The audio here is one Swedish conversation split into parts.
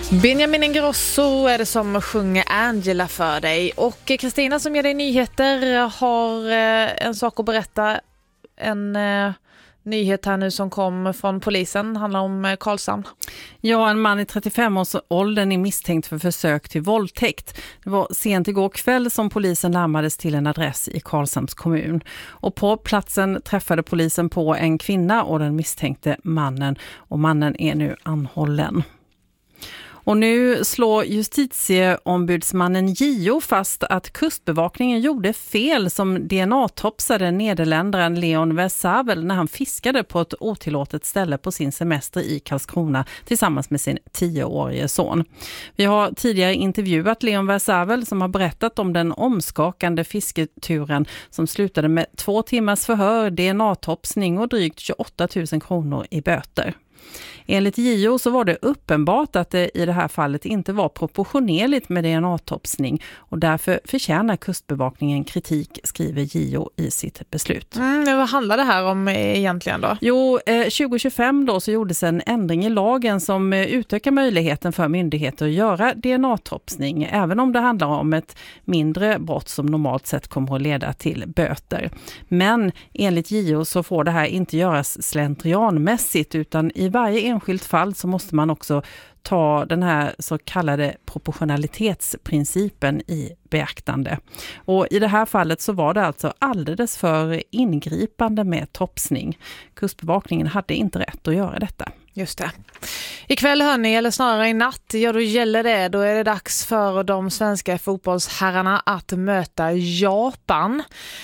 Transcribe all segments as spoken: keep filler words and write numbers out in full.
Benjamin Ingrosso är det som sjunger Angela för dig. Och Kristina som ger dig nyheter har en sak att berätta. En eh, nyhet här nu som kom från polisen handlar om Karlshamn. Ja, en man i trettiofem-årsåldern är misstänkt för försök till våldtäkt. Det var sent igår kväll som polisen larmades till en adress i Karlshamns kommun. Och på platsen träffade polisen på en kvinna och den misstänkte mannen. Och mannen är nu anhållen. Och nu slår justitieombudsmannen J O fast att kustbevakningen gjorde fel som D N A-topsade nederländaren Leon Versavel när han fiskade på ett otillåtet ställe på sin semester i Karlskrona tillsammans med sin tioårige son. Vi har tidigare intervjuat Leon Versavel som har berättat om den omskakande fisketuren som slutade med två timmars förhör, D N A-topsning och drygt tjugoåtta tusen kronor i böter. Enligt J O så var det uppenbart att det i det här fallet inte var proportionerligt med D N A-topsning och därför förtjänar kustbevakningen kritik, skriver J O i sitt beslut. Mm, vad handlar det här om egentligen då? Jo, eh, tjugo tjugofem då så gjordes en ändring i lagen som eh, utökar möjligheten för myndigheter att göra D N A-topsning även om det handlar om ett mindre brott som normalt sett kommer att leda till böter. Men enligt J O så får det här inte göras slentrianmässigt utan i varje enskilt fall så måste man också ta den här så kallade proportionalitetsprincipen i beaktande. Och i det här fallet så var det alltså alldeles för ingripande med topsning. Kustbevakningen hade inte rätt att göra detta. Just det. Ikväll hörni, eller snarare i natt, ja då gäller det. Då är det dags för de svenska fotbollsherrarna att möta Japan.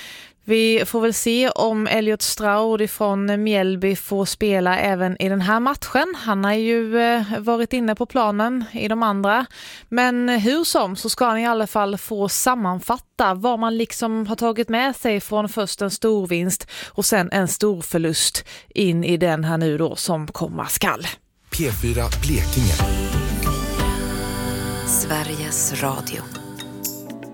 Vi får väl se om Elliot Stroud från Mjällby får spela även i den här matchen. Han har ju eh, varit inne på planen i de andra. Men hur som så ska han i alla fall få sammanfatta vad man liksom har tagit med sig från först en stor vinst och sen en stor förlust in i den här nu då som komma skall. P fyra Blekinge. Sveriges Radio.